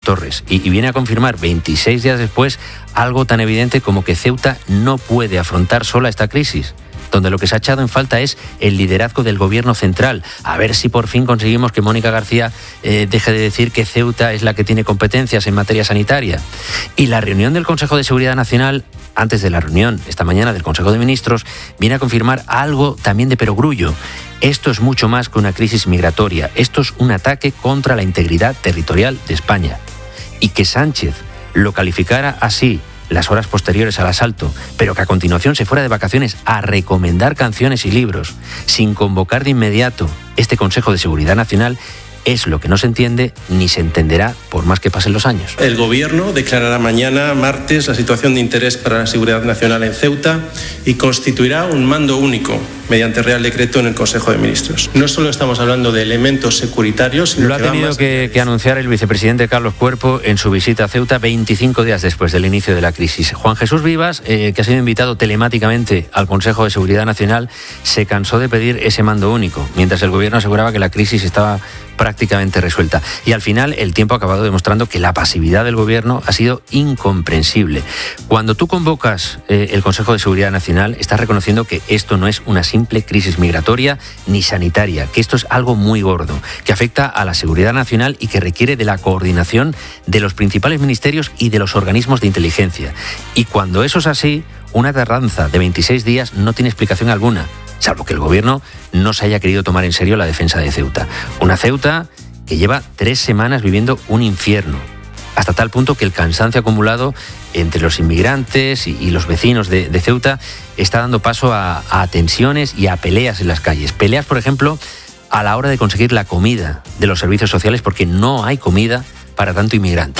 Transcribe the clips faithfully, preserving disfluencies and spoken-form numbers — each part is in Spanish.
Torres y, y viene a confirmar veintiséis días después algo tan evidente como que Ceuta no puede afrontar sola esta crisis, donde lo que se ha echado en falta es el liderazgo del gobierno central. A ver si por fin conseguimos que Mónica García eh, deje de decir que Ceuta es la que tiene competencias en materia sanitaria. Y la reunión del Consejo de Seguridad Nacional, antes de la reunión esta mañana del Consejo de Ministros, viene a confirmar algo también de perogrullo. Esto es mucho más que una crisis migratoria. Esto es un ataque contra la integridad territorial de España. Y que Sánchez lo calificara así las horas posteriores al asalto, pero que a continuación se fuera de vacaciones a recomendar canciones y libros, sin convocar de inmediato este Consejo de Seguridad Nacional, es lo que no se entiende ni se entenderá por más que pasen los años. El Gobierno declarará mañana, martes, la situación de interés para la seguridad nacional en Ceuta y constituirá un mando único mediante Real Decreto en el Consejo de Ministros. No solo estamos hablando de elementos securitarios, sino lo ha que tenido que, que anunciar el vicepresidente Carlos Cuerpo en su visita a Ceuta veinticinco días después del inicio de la crisis. Juan Jesús Vivas, eh, que ha sido invitado telemáticamente al Consejo de Seguridad Nacional, se cansó de pedir ese mando único, mientras el Gobierno aseguraba que la crisis estaba prácticamente resuelta. Y al final el tiempo ha acabado demostrando que la pasividad del Gobierno ha sido incomprensible. Cuando tú convocas eh, el Consejo de Seguridad Nacional, estás reconociendo que esto no es una simple crisis migratoria ni sanitaria, que esto es algo muy gordo, que afecta a la seguridad nacional y que requiere de la coordinación de los principales ministerios y de los organismos de inteligencia. Y cuando eso es así, una tardanza de veintiséis días no tiene explicación alguna, salvo que el Gobierno no se haya querido tomar en serio la defensa de Ceuta. Una Ceuta que lleva tres semanas viviendo un infierno, hasta tal punto que el cansancio acumulado entre los inmigrantes y, y los vecinos de, de Ceuta está dando paso a, a tensiones y a peleas en las calles. Peleas, por ejemplo, a la hora de conseguir la comida de los servicios sociales, porque no hay comida para tanto inmigrante.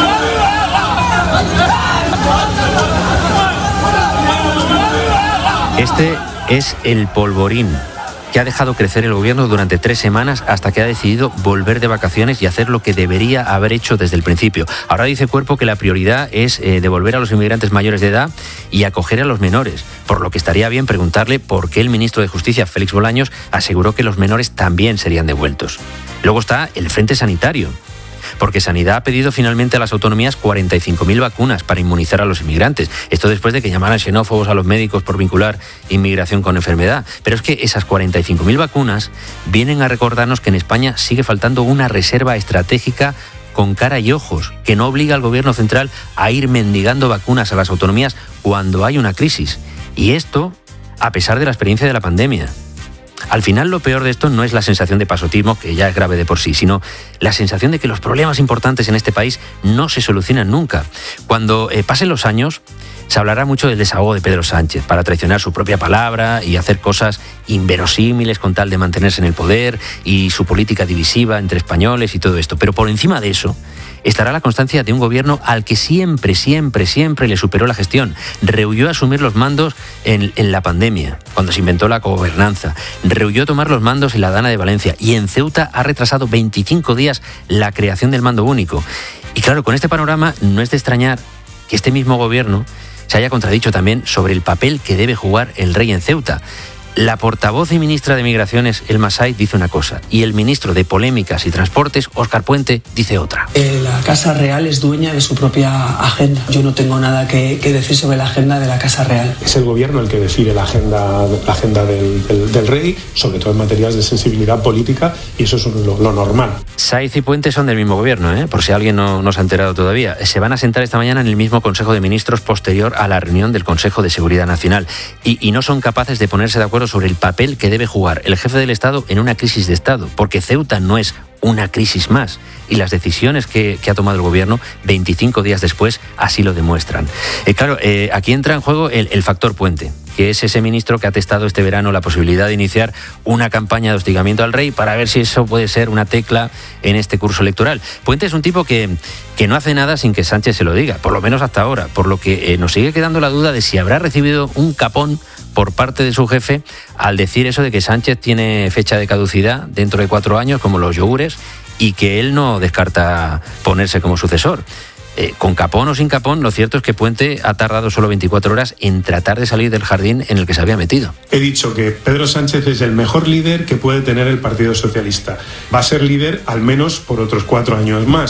Este es el polvorín que ha dejado crecer el Gobierno durante tres semanas hasta que ha decidido volver de vacaciones y hacer lo que debería haber hecho desde el principio. Ahora dice Cuerpo que la prioridad es eh, devolver a los inmigrantes mayores de edad y acoger a los menores, por lo que estaría bien preguntarle por qué el ministro de Justicia, Félix Bolaños, aseguró que los menores también serían devueltos. Luego está el frente sanitario, porque Sanidad ha pedido finalmente a las autonomías cuarenta y cinco mil vacunas para inmunizar a los inmigrantes. Esto después de que llamaran xenófobos a los médicos por vincular inmigración con enfermedad. Pero es que esas cuarenta y cinco mil vacunas vienen a recordarnos que en España sigue faltando una reserva estratégica con cara y ojos, que no obliga al Gobierno central a ir mendigando vacunas a las autonomías cuando hay una crisis. Y esto, a pesar de la experiencia de la pandemia. Al final, lo peor de esto no es la sensación de pasotismo, que ya es grave de por sí, sino la sensación de que los problemas importantes en este país no se solucionan nunca. Cuando eh, pasen los años, se hablará mucho del desahogo de Pedro Sánchez para traicionar su propia palabra y hacer cosas inverosímiles con tal de mantenerse en el poder, y su política divisiva entre españoles y todo esto. Pero por encima de eso estará la constancia de un Gobierno al que siempre, siempre, siempre le superó la gestión. Rehuyó asumir los mandos en, en la pandemia, cuando se inventó la cogobernanza. Rehuyó tomar los mandos en la Dana de Valencia. Y en Ceuta ha retrasado veinticinco días la creación del mando único. Y claro, con este panorama no es de extrañar que este mismo Gobierno se haya contradicho también sobre el papel que debe jugar el rey en Ceuta. La portavoz y ministra de Migraciones, Elma Saiz, dice una cosa, y el ministro de Polémicas y Transportes, Óscar Puente, dice otra. Eh, la Casa Real es dueña de su propia agenda. Yo no tengo nada que, que decir sobre la agenda de la Casa Real. Es el Gobierno el que define la agenda, la agenda del, del, del rey, sobre todo en materias de sensibilidad política, y eso es lo, lo normal. Saiz y Puente son del mismo Gobierno, ¿eh? Por si alguien no, no se ha enterado todavía. Se van a sentar esta mañana en el mismo Consejo de Ministros posterior a la reunión del Consejo de Seguridad Nacional. Y, y no son capaces de ponerse de acuerdo sobre el papel que debe jugar el jefe del Estado en una crisis de Estado, porque Ceuta no es una crisis más, y las decisiones que, que ha tomado el Gobierno veinticinco días después así lo demuestran. Eh, claro, eh, aquí entra en juego el, el factor Puente, que es ese ministro que ha testado este verano la posibilidad de iniciar una campaña de hostigamiento al rey para ver si eso puede ser una tecla en este curso electoral. Puente es un tipo que, que no hace nada sin que Sánchez se lo diga, por lo menos hasta ahora, por lo que eh, nos sigue quedando la duda de si habrá recibido un capón por parte de su jefe al decir eso de que Sánchez tiene fecha de caducidad dentro de cuatro años, como los yogures, y que él no descarta ponerse como sucesor. Eh, con capón o sin capón, lo cierto es que Puente ha tardado solo veinticuatro horas en tratar de salir del jardín en el que se había metido. He dicho que Pedro Sánchez es el mejor líder que puede tener el Partido Socialista. Va a ser líder al menos por otros cuatro años más.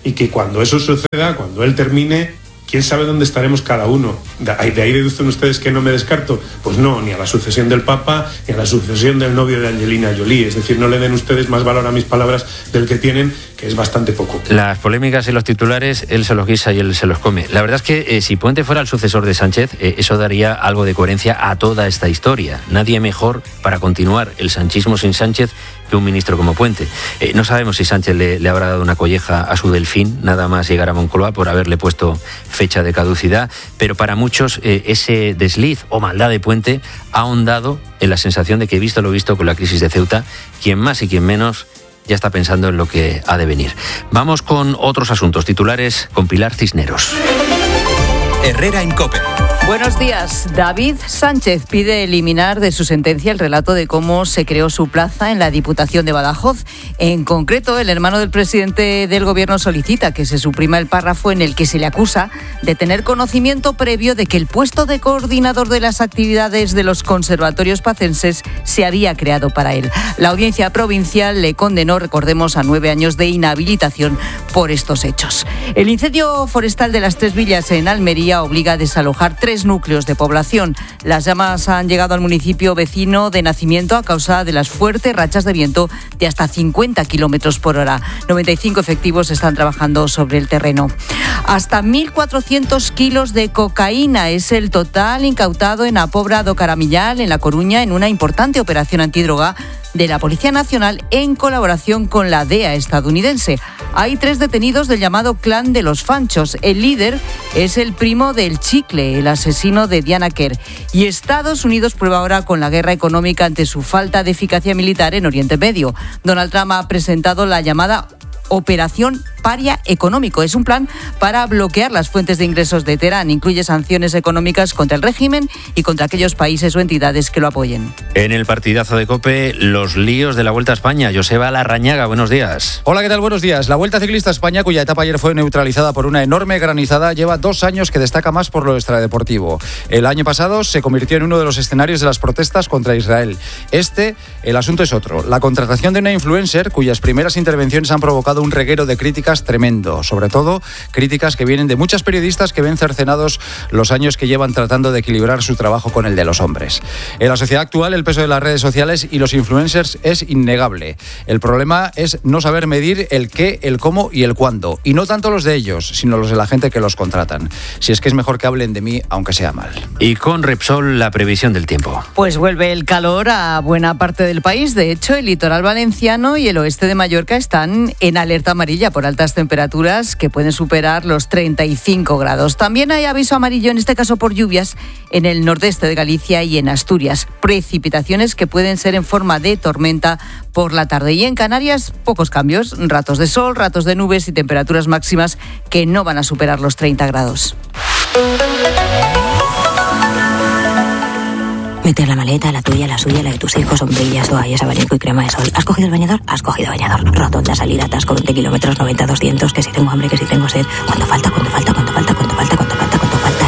y que cuando eso suceda, cuando él termine, quién sabe dónde estaremos cada uno. De ahí, de ahí deducen ustedes que no me descarto. Pues no, ni a la sucesión del Papa, ni a la sucesión del novio de Angelina Jolie. Es decir, no le den ustedes más valor a mis palabras del que tienen, que es bastante poco. Las polémicas y los titulares, él se los guisa y él se los come. La verdad es que eh, si Puente fuera el sucesor de Sánchez, eh, eso daría algo de coherencia a toda esta historia. Nadie mejor para continuar el sanchismo sin Sánchez que un ministro como Puente. Eh, no sabemos si Sánchez le, le habrá dado una colleja a su delfín, nada más llegar a Moncloa, por haberle puesto fecha de caducidad, pero para muchos eh, ese desliz o maldad de Puente ha ahondado en la sensación de que, visto lo visto con la crisis de Ceuta, quien más y quien menos ya está pensando en lo que ha de venir. Vamos con otros asuntos. Titulares con Pilar Cisneros. Herrera en COPE. Buenos días. David Sánchez pide eliminar de su sentencia el relato de cómo se creó su plaza en la Diputación de Badajoz. En concreto, el hermano del presidente del Gobierno solicita que se suprima el párrafo en el que se le acusa de tener conocimiento previo de que el puesto de coordinador de las actividades de los conservatorios pacenses se había creado para él. La audiencia provincial le condenó, recordemos, a nueve años de inhabilitación por estos hechos. El incendio forestal de las Tres Villas en Almería obliga a desalojar tres núcleos de población. Las llamas han llegado al municipio vecino de Nacimiento a causa de las fuertes rachas de viento de hasta cincuenta kilómetros por hora. noventa y cinco efectivos están trabajando sobre el terreno. Hasta mil cuatrocientos kilos de cocaína es el total incautado en la Pobra do Caramillal, en La Coruña, en una importante operación antidroga de la Policía Nacional en colaboración con la D E A estadounidense. Hay tres detenidos del llamado Clan de los Fanchos. El líder es el primo del Chicle, el asesino de Diana Kerr. Y Estados Unidos prueba ahora con la guerra económica ante su falta de eficacia militar en Oriente Medio. Donald Trump ha presentado la llamada Operación Paria Económico. Es un plan para bloquear las fuentes de ingresos de Teherán. Incluye sanciones económicas contra el régimen y contra aquellos países o entidades que lo apoyen. En el partidazo de COPE, los líos de la Vuelta a España. Joseba Larrañaga, buenos días. Hola, ¿qué tal? Buenos días. La Vuelta Ciclista a España, cuya etapa ayer fue neutralizada por una enorme granizada, lleva dos años que destaca más por lo extradeportivo. El año pasado se convirtió en uno de los escenarios de las protestas contra Israel. Este, el asunto es otro. La contratación de una influencer cuyas primeras intervenciones han provocado un reguero de críticas tremendo, sobre todo críticas que vienen de muchos periodistas que ven cercenados los años que llevan tratando de equilibrar su trabajo con el de los hombres. En la sociedad actual, el peso de las redes sociales y los influencers es innegable. El problema es no saber medir el qué, el cómo y el cuándo, y no tanto los de ellos, sino los de la gente que los contratan. Si es que es mejor que hablen de mí, aunque sea mal. Y con Repsol, la previsión del tiempo. Pues vuelve el calor a buena parte del país. De hecho, el litoral valenciano y el oeste de Mallorca están en alerta amarilla por altas temperaturas que pueden superar los treinta y cinco grados. También hay aviso amarillo, en este caso por lluvias, en el nordeste de Galicia y en Asturias. Precipitaciones que pueden ser en forma de tormenta por la tarde. Y en Canarias, pocos cambios. Ratos de sol, ratos de nubes y temperaturas máximas que no van a superar los treinta grados. Meter la maleta, la tuya, la suya, la de tus hijos, sombrillas, toallas, abanico y crema de sol. ¿Has cogido el bañador? Has cogido bañador. Rotonda, salida, atasco, veinte kilómetros, noventa, doscientos, que si tengo hambre, que si tengo sed. ¿Cuánto falta? ¿Cuánto falta? ¿Cuánto falta? ¿Cuánto falta? ¿Cuánto falta? ¿Cuánto falta?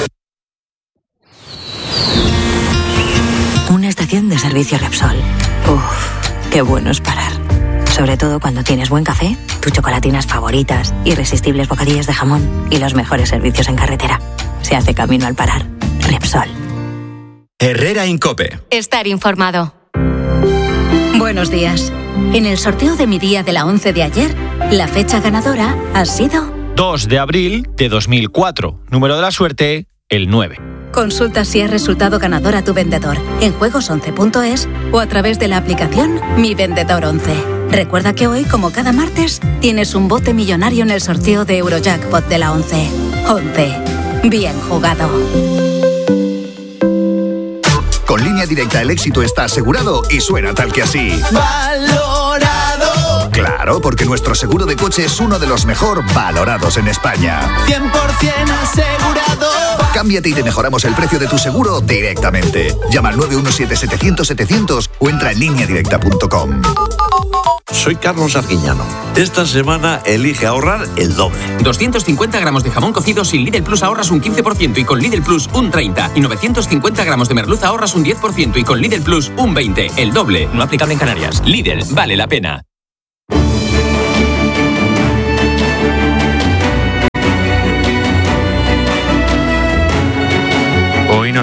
Y... una estación de servicio Repsol. Uff, qué bueno es parar. Sobre todo cuando tienes buen café, tus chocolatinas favoritas, irresistibles bocadillos de jamón y los mejores servicios en carretera. Se hace camino al parar. Repsol. Herrera en COPE. Estar informado. Buenos días. En el sorteo de mi día de la once de ayer, la fecha ganadora ha sido dos de abril de dos mil cuatro. Número de la suerte, el nueve. Consulta si has resultado ganador a tu vendedor en juegos once punto es o a través de la aplicación Mi Vendedor once. Recuerda que hoy, como cada martes, tienes un bote millonario en el sorteo de Eurojackpot de la once. once. Bien jugado. Con Línea Directa el éxito está asegurado y suena tal que así. ¡Valorado! Claro, porque nuestro seguro de coche es uno de los mejor valorados en España. cien por ciento asegurado. Cámbiate y te mejoramos el precio de tu seguro directamente. Llama al nueve uno siete, setecientos, setecientos o entra en línea directa punto com. Soy Carlos Arguiñano. Esta semana elige ahorrar el doble. doscientos cincuenta gramos de jamón cocido sin Lidl Plus ahorras un quince por ciento y con Lidl Plus un treinta por ciento. Y novecientos cincuenta gramos de merluza ahorras un diez por ciento y con Lidl Plus un veinte por ciento. El doble. No aplicable en Canarias. Lidl, vale la pena.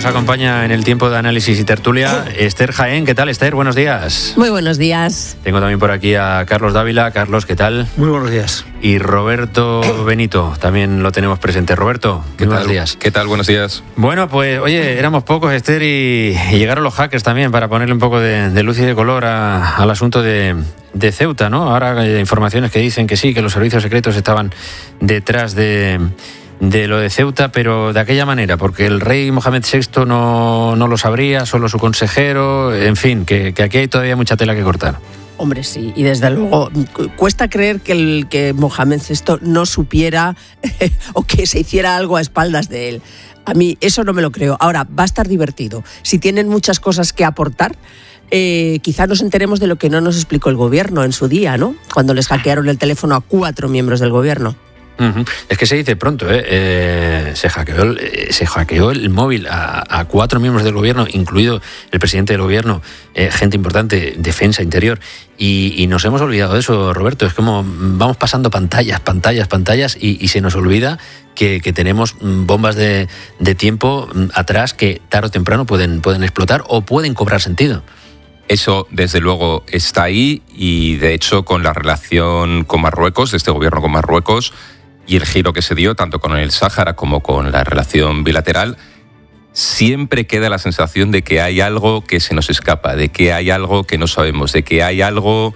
nos acompaña en el tiempo de análisis y tertulia Esther Jaén. ¿Qué tal, Esther? Buenos días. Muy buenos días. Tengo también por aquí a Carlos Dávila. Carlos, ¿qué tal? Muy buenos días. Y Roberto Benito, también lo tenemos presente. Roberto, ¿qué buenos tal? días. ¿Qué tal? Buenos días. Bueno, pues oye, éramos pocos, Esther, y, y llegaron los hackers también para ponerle un poco de, de luz y de color a, al asunto de, de Ceuta, ¿no? Ahora hay informaciones que dicen que sí, que los servicios secretos estaban detrás de... de lo de Ceuta, pero de aquella manera, porque el rey Mohamed sexto no, no lo sabría, solo su consejero, en fin, que, que aquí hay todavía mucha tela que cortar. Hombre, sí, y desde luego cuesta creer que, el, que Mohamed sexto no supiera o que se hiciera algo a espaldas de él. A mí eso no me lo creo. Ahora, va a estar divertido. Si tienen muchas cosas que aportar, eh, quizá nos enteremos de lo que no nos explicó el gobierno en su día, ¿no? Cuando les hackearon el teléfono a cuatro miembros del gobierno. Uh-huh. Es que se dice pronto, ¿eh? Eh, se hackeó el, eh, se hackeó el móvil a, a cuatro miembros del gobierno, incluido el presidente del gobierno, eh, gente importante, defensa, interior, y, y nos hemos olvidado de eso, Roberto. Es como vamos pasando pantallas, pantallas, pantallas, y, y se nos olvida que, que tenemos bombas de, de tiempo atrás que tarde o temprano pueden, pueden explotar o pueden cobrar sentido. Eso, desde luego, está ahí, y de hecho, con la relación con Marruecos, de este gobierno con Marruecos, y el giro que se dio tanto con el Sáhara como con la relación bilateral, siempre queda la sensación de que hay algo que se nos escapa, de que hay algo que no sabemos, de que hay algo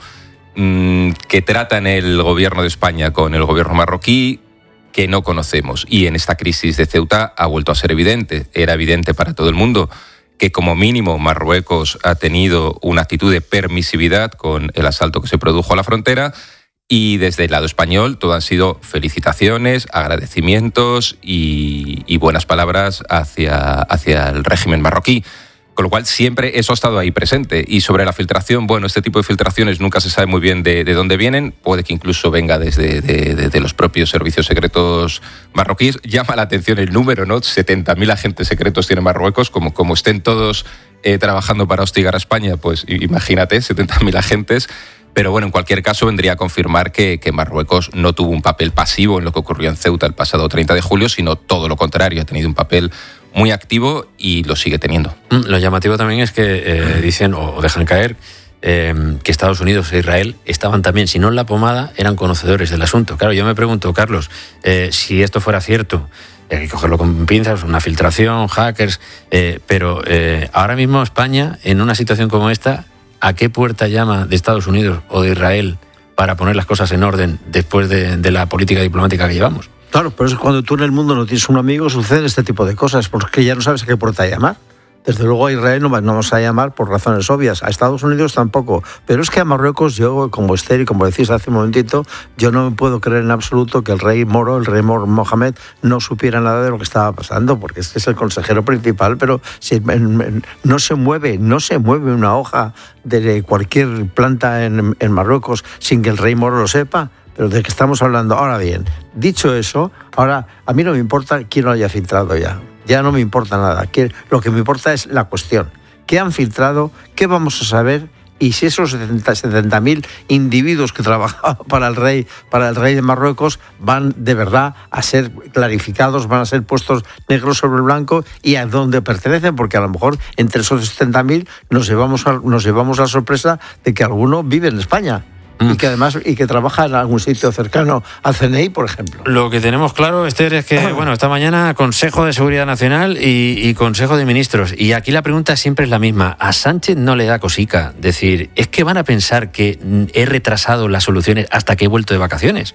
mmm, que tratan el gobierno de España con el gobierno marroquí que no conocemos. Y en esta crisis de Ceuta ha vuelto a ser evidente, era evidente para todo el mundo, que como mínimo Marruecos ha tenido una actitud de permisividad con el asalto que se produjo a la frontera. Y desde el lado español todo han sido felicitaciones, agradecimientos y, y buenas palabras hacia, hacia el régimen marroquí. Con lo cual siempre eso ha estado ahí presente. Y sobre la filtración, bueno, este tipo de filtraciones nunca se sabe muy bien de, de dónde vienen. Puede que incluso venga desde de, de, de los propios servicios secretos marroquíes. Llama la atención el número, ¿no? setenta mil agentes secretos tiene Marruecos. Como, como estén todos eh, trabajando para hostigar a España, pues imagínate, setenta mil agentes. Pero bueno, en cualquier caso vendría a confirmar que, que Marruecos no tuvo un papel pasivo en lo que ocurrió en Ceuta el pasado treinta de julio, sino todo lo contrario, ha tenido un papel muy activo y lo sigue teniendo. Lo llamativo también es que eh, dicen o dejan caer eh, que Estados Unidos e Israel estaban también, si no en la pomada, eran conocedores del asunto. Claro, yo me pregunto, Carlos, eh, si esto fuera cierto, hay que cogerlo con pinzas, una filtración, hackers, eh, pero eh, ahora mismo España, en una situación como esta, ¿a qué puerta llama de Estados Unidos o de Israel para poner las cosas en orden después de, de la política diplomática que llevamos? Claro, pero es que cuando tú en el mundo no tienes un amigo suceden este tipo de cosas, porque ya no sabes a qué puerta llamar. Desde luego a Israel no vamos a llamar por razones obvias, a Estados Unidos tampoco, pero es que a Marruecos yo, como Esther y como decís hace un momentito, yo no me puedo creer en absoluto que el rey moro, el rey Mor Mohamed, no supiera nada de lo que estaba pasando, porque es que es el consejero principal, pero si, en, en, no se mueve, no se mueve una hoja de cualquier planta en, en Marruecos sin que el rey moro lo sepa. Pero de qué estamos hablando. Ahora bien, dicho eso, ahora a mí no me importa quién lo haya filtrado ya. Ya no me importa nada. Lo que me importa es la cuestión. ¿Qué han filtrado? ¿Qué vamos a saber? Y si esos setenta mil individuos que trabajaban para el rey, para el rey de Marruecos van de verdad a ser clarificados, van a ser puestos negros sobre blanco y a dónde pertenecen, porque a lo mejor entre esos setenta mil nos llevamos, a, nos llevamos la sorpresa de que alguno vive en España. Y que además y que trabaja en algún sitio cercano al C N I, por ejemplo. Lo que tenemos claro, Esther, es que bueno, esta mañana Consejo de Seguridad Nacional y, y Consejo de Ministros. Y aquí la pregunta siempre es la misma. ¿A Sánchez no le da cosica decir, es que van a pensar que he retrasado las soluciones hasta que he vuelto de vacaciones?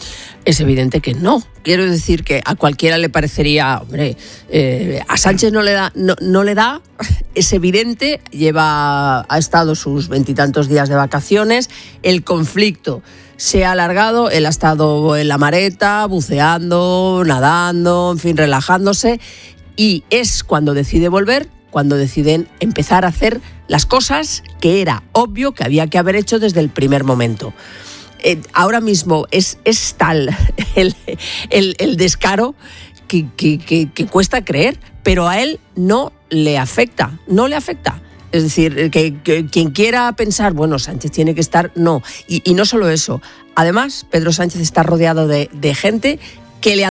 Es evidente que no. Quiero decir que a cualquiera le parecería, hombre, eh, a Sánchez no le da, no, no le da, es evidente, lleva, ha estado sus veintitantos días de vacaciones, el conflicto se ha alargado, él ha estado en la mareta, buceando, nadando, en fin, relajándose, y es cuando decide volver, cuando deciden empezar a hacer las cosas que era obvio que había que haber hecho desde el primer momento. Eh, ahora mismo es, es tal el, el, el descaro que, que, que, que cuesta creer, pero a él no le afecta, no le afecta. Es decir, que, que quien quiera pensar, bueno, Sánchez tiene que estar, no. Y, y no solo eso, además Pedro Sánchez está rodeado de, de gente que le adula,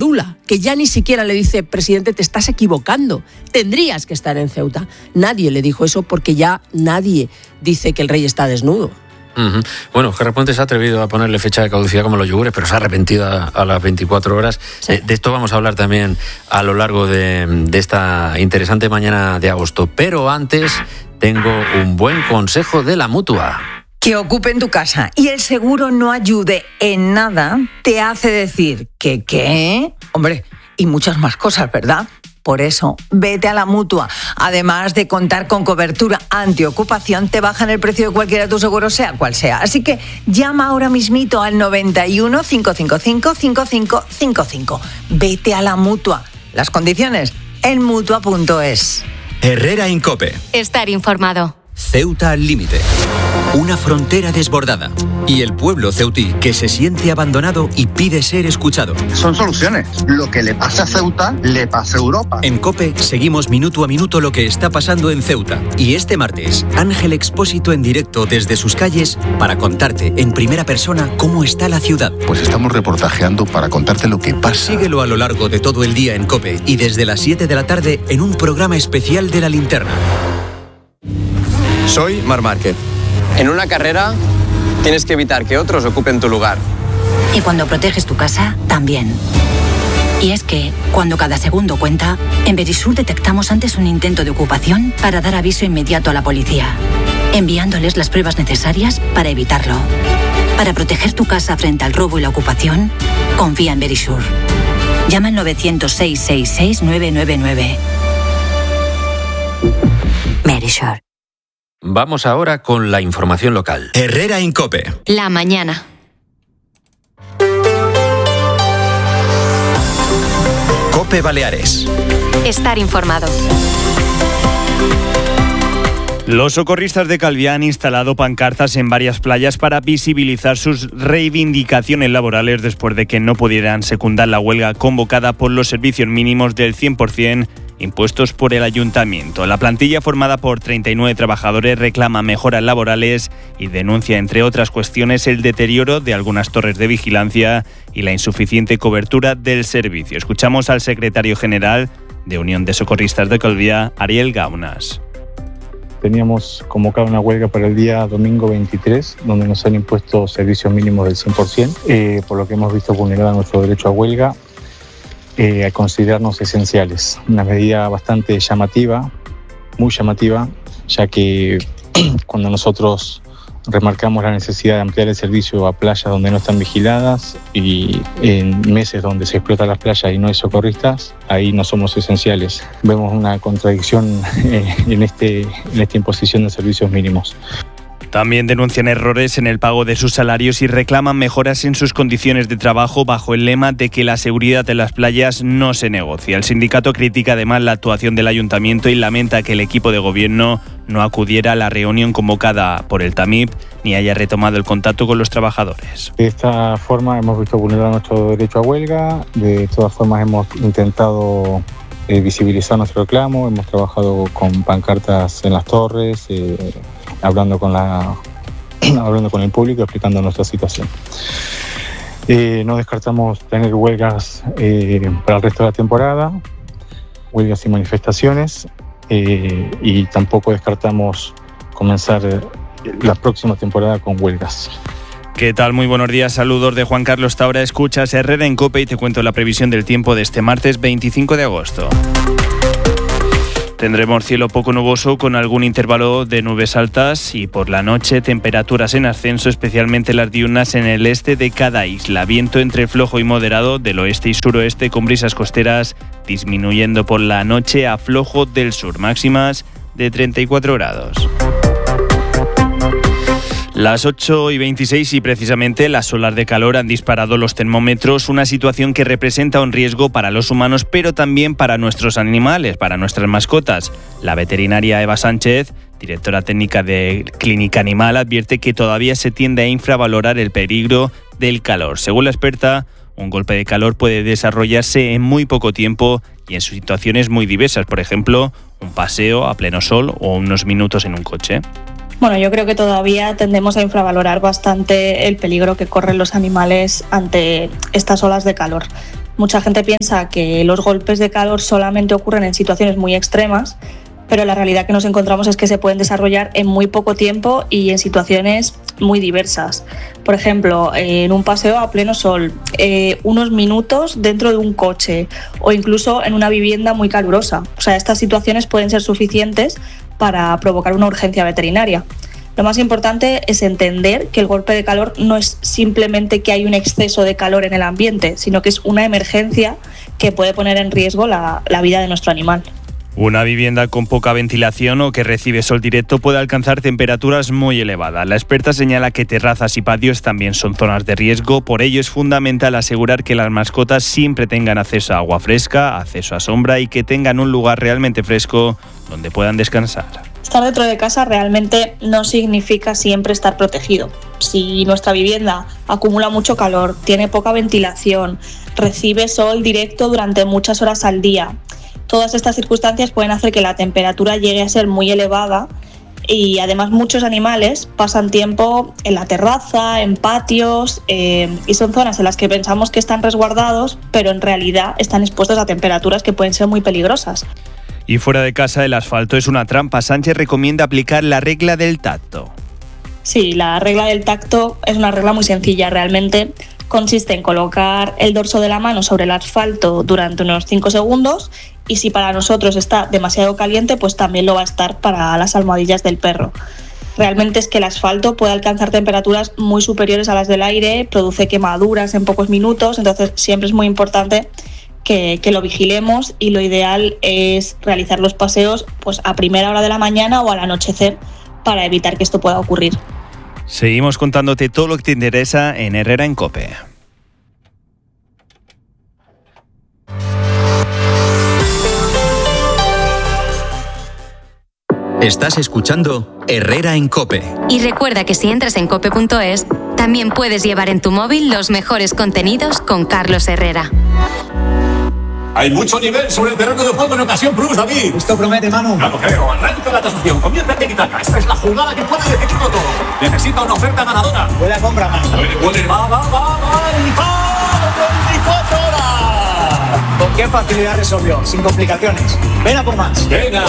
que ya ni siquiera le dice, presidente, te estás equivocando, tendrías que estar en Ceuta. Nadie le dijo eso porque ya nadie dice que el rey está desnudo. Uh-huh. Bueno, Gerard Puente se ha atrevido a ponerle fecha de caducidad como los yogures, pero se ha arrepentido a, a las veinticuatro horas. Sí. Eh, de esto vamos a hablar también a lo largo de, de esta interesante mañana de agosto. Pero antes tengo un buen consejo de la Mutua. Que ocupen tu casa y el seguro no ayude en nada te hace decir que qué, hombre, y muchas más cosas, ¿verdad? Por eso, vete a la Mutua. Además de contar con cobertura antiocupación, te bajan el precio de cualquiera de tus seguros, sea cual sea. Así que llama ahora mismito al noventa y uno, cincuecientos cincuenta y cinco, cincuenta y cinco cincuenta y cinco. Vete a la Mutua. Las condiciones en mutua punto es. Herrera Incope. Estar informado. Ceuta al límite. Una frontera desbordada. Y el pueblo ceutí que se siente abandonado y pide ser escuchado. Son soluciones. Lo que le pasa a Ceuta, le pasa a Europa. En COPE seguimos minuto a minuto lo que está pasando en Ceuta. Y este martes, Ángel Expósito en directo desde sus calles para contarte en primera persona cómo está la ciudad. Pues estamos reportajeando para contarte lo que pasa. Síguelo a lo largo de todo el día en COPE y desde las siete de la tarde en un programa especial de La Linterna. Soy Marc Márquez. En una carrera tienes que evitar que otros ocupen tu lugar. Y cuando proteges tu casa, también. Y es que, cuando cada segundo cuenta, en Verisur detectamos antes un intento de ocupación para dar aviso inmediato a la policía, enviándoles las pruebas necesarias para evitarlo. Para proteger tu casa frente al robo y la ocupación, confía en Verisur. Llama al novecientos, seiscientos sesenta y seis, novecientos noventa y nueve. Verisur. Vamos ahora con la información local. Herrera Incope. La mañana. COPE Baleares. Estar informado. Los socorristas de Calviá han instalado pancartas en varias playas para visibilizar sus reivindicaciones laborales después de que no pudieran secundar la huelga convocada por los servicios mínimos del cien por ciento impuestos por el ayuntamiento. La plantilla, formada por treinta y nueve trabajadores, reclama mejoras laborales y denuncia, entre otras cuestiones, el deterioro de algunas torres de vigilancia y la insuficiente cobertura del servicio. Escuchamos al secretario general de Unión de Socorristas de Calviá, Ariel Gaunas. Teníamos convocado una huelga para el día domingo veintitrés, donde nos han impuesto servicios mínimos del cien por ciento, eh, por lo que hemos visto vulnerado nuestro derecho a huelga, eh, a considerarnos esenciales. Una medida bastante llamativa, muy llamativa, ya que cuando nosotros remarcamos la necesidad de ampliar el servicio a playas donde no están vigiladas y en meses donde se explotan las playas y no hay socorristas, ahí no somos esenciales. Vemos una contradicción en, este, en esta imposición de servicios mínimos. También denuncian errores en el pago de sus salarios y reclaman mejoras en sus condiciones de trabajo bajo el lema de que la seguridad de las playas no se negocia. El sindicato critica además la actuación del ayuntamiento y lamenta que el equipo de gobierno no acudiera a la reunión convocada por el TAMIP ni haya retomado el contacto con los trabajadores. De esta forma hemos visto vulnerar nuestro derecho a huelga, de todas formas hemos intentado eh, visibilizar nuestro reclamo, hemos trabajado con pancartas en las torres, eh, hablando con la hablando con el público, explicando nuestra situación. Eh, no descartamos tener huelgas eh, para el resto de la temporada, huelgas y manifestaciones, eh, y tampoco descartamos comenzar la próxima temporada con huelgas. ¿Qué tal? Muy buenos días, saludos de Juan Carlos Taura. Escuchas Herrera en COPE y te cuento la previsión del tiempo de este martes veinticinco de agosto. Tendremos cielo poco nuboso con algún intervalo de nubes altas y por la noche temperaturas en ascenso, especialmente las diurnas en el este de cada isla. Viento entre flojo y moderado del oeste y suroeste con brisas costeras disminuyendo por la noche a flojo del sur, máximas de treinta y cuatro grados. Las ocho y veintiséis y precisamente las olas de calor han disparado los termómetros, una situación que representa un riesgo para los humanos, pero también para nuestros animales, para nuestras mascotas. La veterinaria Eva Sánchez, directora técnica de Clínica Animal, advierte que todavía se tiende a infravalorar el peligro del calor. Según la experta, un golpe de calor puede desarrollarse en muy poco tiempo y en situaciones muy diversas, por ejemplo, un paseo a pleno sol o unos minutos en un coche. Bueno, yo creo que todavía tendemos a infravalorar bastante el peligro que corren los animales ante estas olas de calor. Mucha gente piensa que los golpes de calor solamente ocurren en situaciones muy extremas, pero la realidad que nos encontramos es que se pueden desarrollar en muy poco tiempo y en situaciones muy diversas. Por ejemplo, en un paseo a pleno sol, eh, unos minutos dentro de un coche o incluso en una vivienda muy calurosa. O sea, estas situaciones pueden ser suficientes para provocar una urgencia veterinaria. Lo más importante es entender que el golpe de calor no es simplemente que hay un exceso de calor en el ambiente, sino que es una emergencia que puede poner en riesgo la, la vida de nuestro animal. Una vivienda con poca ventilación o que recibe sol directo puede alcanzar temperaturas muy elevadas. La experta señala que terrazas y patios también son zonas de riesgo, por ello es fundamental asegurar que las mascotas siempre tengan acceso a agua fresca, acceso a sombra y que tengan un lugar realmente fresco donde puedan descansar. Estar dentro de casa realmente no significa siempre estar protegido. Si nuestra vivienda acumula mucho calor, tiene poca ventilación, recibe sol directo durante muchas horas al día, todas estas circunstancias pueden hacer que la temperatura llegue a ser muy elevada y además muchos animales pasan tiempo en la terraza, en patios eh, y son zonas en las que pensamos que están resguardados, pero en realidad están expuestos a temperaturas que pueden ser muy peligrosas. Y fuera de casa el asfalto es una trampa. Sánchez recomienda aplicar la regla del tacto. Sí, la regla del tacto es una regla muy sencilla. Realmente consiste en colocar el dorso de la mano sobre el asfalto durante unos cinco segundos y si para nosotros está demasiado caliente, pues también lo va a estar para las almohadillas del perro. Realmente es que el asfalto puede alcanzar temperaturas muy superiores a las del aire, produce quemaduras en pocos minutos, entonces siempre es muy importante Que, que lo vigilemos y lo ideal es realizar los paseos pues a primera hora de la mañana o al anochecer para evitar que esto pueda ocurrir. Seguimos contándote todo lo que te interesa en Herrera en COPE. Estás escuchando Herrera en COPE. Y recuerda que si entras en cope punto es, también puedes llevar en tu móvil los mejores contenidos con Carlos Herrera. Hay mucho nivel sobre el terreno de juego en Ocasión Plus, David. Esto promete, Manu. No lo creo. Arranca la tasación. Comienza el tiki-taka. Esta es la jugada que puede decidirlo todo. Necesita una oferta ganadora. Buena compra, Manu. Puede, puede. Va, va, va, va. veinticuatro horas. ¿Con qué facilidad resolvió? Sin complicaciones. Ven a por más. Venga.